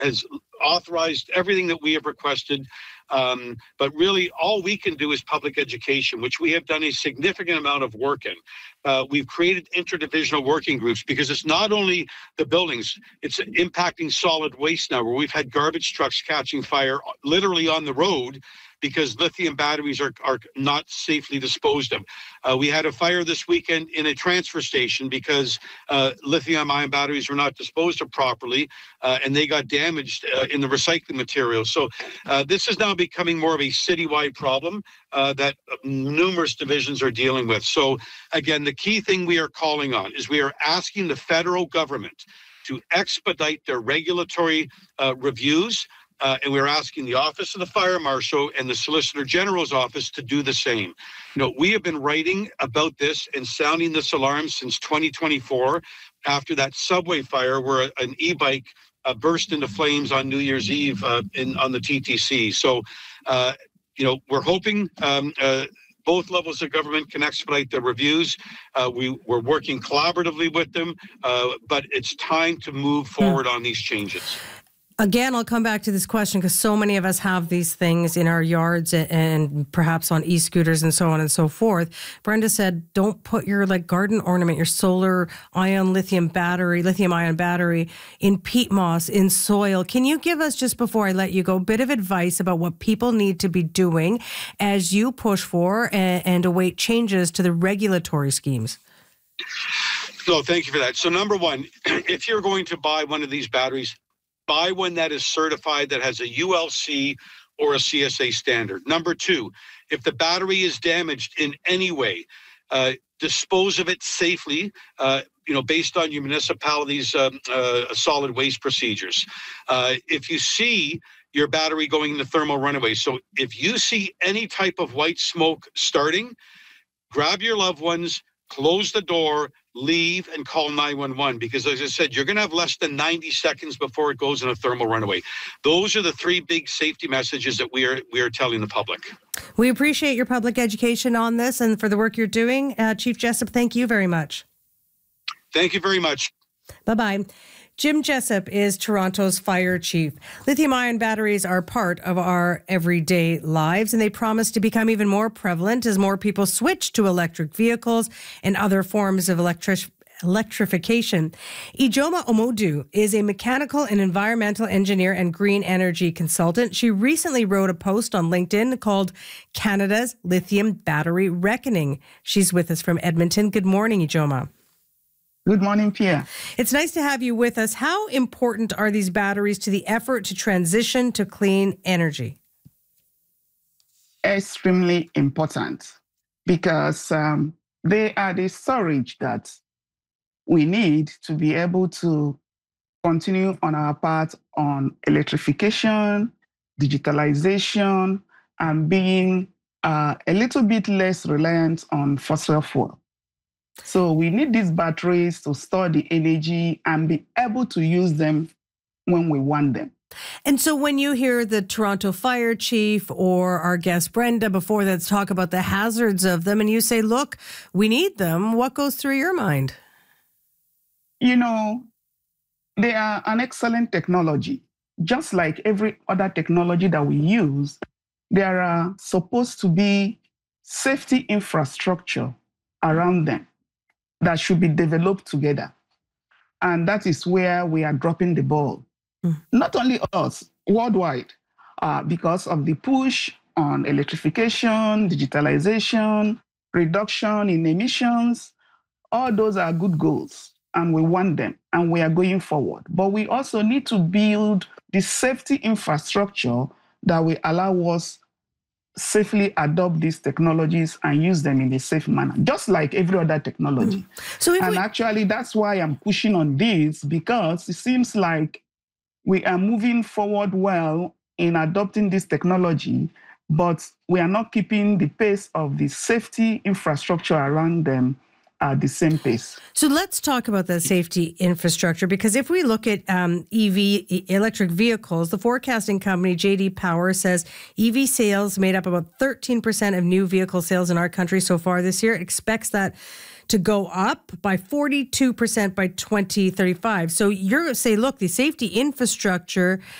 has authorized everything that we have requested. But really, all we can do is public education, which we have done a significant amount of work in. We've created interdivisional working groups because it's not only the buildings, it's impacting solid waste now, where we've had garbage trucks catching fire literally on the road because lithium batteries are not safely disposed of. We had a fire this weekend in a transfer station because lithium-ion batteries were not disposed of properly, and they got damaged in the recycling material. So this is now becoming more of a citywide problem that numerous divisions are dealing with. So again, the key thing we are calling on is we are asking the federal government to expedite their regulatory reviews. And we're asking the Office of the Fire Marshal and the Solicitor General's office to do the same. We have been writing about this and sounding this alarm since 2024 after that subway fire where an e-bike burst into flames on New Year's Eve on the TTC. So, we're hoping both levels of government can expedite their reviews. We're working collaboratively with them, but it's time to move forward on these changes. Again, I'll come back to this question because so many of us have these things in our yards and perhaps on e-scooters and so on and so forth. Brenda said, don't put your garden ornament, your solar ion lithium ion battery in peat moss, in soil. Can you give us, just before I let you go, a bit of advice about what people need to be doing as you push for and await changes to the regulatory schemes? So thank you for that. So number one, if you're going to buy one of these batteries, buy one that is certified, that has a ULC or a CSA standard. Number two, if the battery is damaged in any way, dispose of it safely, based on your municipality's solid waste procedures. If you see your battery going into thermal runaway, so if you see any type of white smoke starting, grab your loved ones, close the door, leave, and call 911 because, as I said, you're going to have less than 90 seconds before it goes in a thermal runaway. Those are the three big safety messages that we are telling the public. We appreciate your public education on this and for the work you're doing. Chief Jessup, thank you very much. Thank you very much. Bye-bye. Jim Jessup is Toronto's fire chief. Lithium-ion batteries are part of our everyday lives, and they promise to become even more prevalent as more people switch to electric vehicles and other forms of electrification. Ijoma Omodu is a mechanical and environmental engineer and green energy consultant. She recently wrote a post on LinkedIn called Canada's Lithium Battery Reckoning. She's with us from Edmonton. Good morning, Ijoma. Good morning, Pierre. It's nice to have you with us. How important are these batteries to the effort to transition to clean energy? Extremely important because they are the storage that we need to be able to continue on our path on electrification, digitalization, and being a little bit less reliant on fossil fuel. So we need these batteries to store the energy and be able to use them when we want them. And so when you hear the Toronto fire chief or our guest Brenda before that talk about the hazards of them and you say, look, we need them, what goes through your mind? They are an excellent technology. Just like every other technology that we use, there are supposed to be safety infrastructure around them that should be developed together. And that is where we are dropping the ball. Not only us, worldwide, because of the push on electrification, digitalization, reduction in emissions. All those are good goals, and we want them, and we are going forward. But we also need to build the safety infrastructure that will allow us safely adopt these technologies and use them in a safe manner, just like every other technology. Actually, that's why I'm pushing on this, because it seems like we are moving forward well in adopting this technology, but we are not keeping the pace of the safety infrastructure around them at the same pace. So let's talk about the safety infrastructure, because if we look at electric vehicles, the forecasting company J.D. Power says EV sales made up about 13% of new vehicle sales in our country so far this year. It expects that to go up by 42% by 2035. So you're saying, look, the safety infrastructure